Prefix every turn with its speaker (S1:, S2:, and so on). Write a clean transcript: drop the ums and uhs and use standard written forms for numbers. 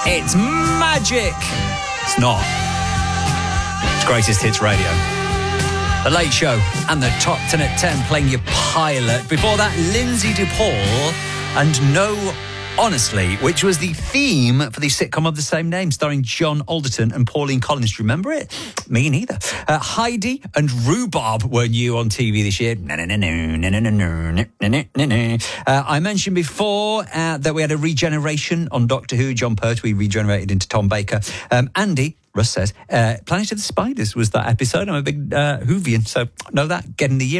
S1: It's magic. It's not. It's Greatest Hits Radio. The Late Show and the Top 10 at 10 playing your pilot. Before that, Lindsay DePaul and No Honestly, which was the theme for the sitcom of the same name, starring John Alderton and Pauline Collins. Do you remember it? Me neither. Heidi and Rhubarb were new on TV this year. I mentioned before that we had a regeneration on Doctor Who. John Pertwee regenerated into Tom Baker. Andy, Russ says, Planet of the Spiders was that episode. I'm a big Whovian, so know that. Getting the year.